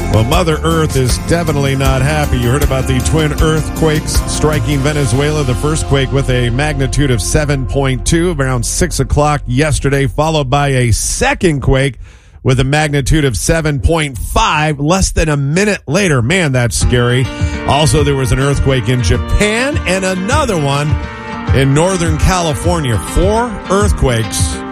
Well, Mother Earth is definitely not happy. You heard about the twin earthquakes striking Venezuela. The first quake with a magnitude of 7.2 around 6 o'clock yesterday, followed by a second quake with a magnitude of 7.5 less than a minute later. Man, that's scary. Also, there was an earthquake in Japan and another one in Northern California. 4 earthquakes